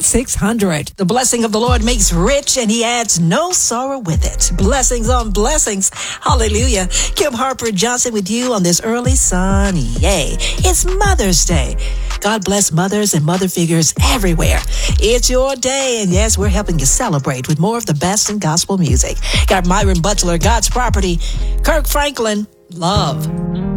888-866-1600. The blessing of the Lord makes rich and he adds no sorrow with it. Blessings on blessings. Hallelujah. Kim Harper Johnson with you on this early Sunday. It's Mother's Day. God bless mothers and mother figures everywhere. It's your day, and yes, we're helping you celebrate with more of the best in gospel music. Got Myron Butler, God's Property, Kirk Franklin, Love.